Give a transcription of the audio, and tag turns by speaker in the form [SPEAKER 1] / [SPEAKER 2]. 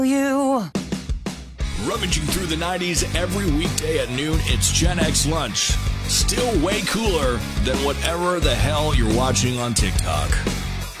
[SPEAKER 1] you.
[SPEAKER 2] Rummaging through the 90s every weekday at noon, it's Gen X Lunch. Still way cooler than whatever the hell you're watching on TikTok.